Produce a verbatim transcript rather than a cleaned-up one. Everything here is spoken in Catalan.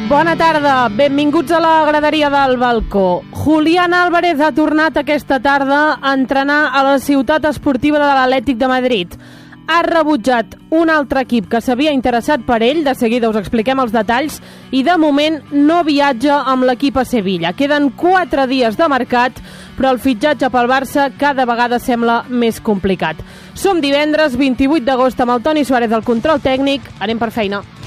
Bona tarda, benvinguts a la graderia del balcó. Julián Álvarez ha tornat aquesta tarda a entrenar a la ciutat esportiva de l'Atlètic de Madrid. Ha rebutjat un altre equip que s'havia interessat per ell, de seguida us expliquem els detalls, i de moment no viatja amb l'equip a Sevilla. Queden quatre dies de mercat, però el fitxatge pel Barça cada vegada sembla més complicat. Som divendres vint-i-vuit d'agost amb el Toni Suárez al control tècnic. Anem per feina.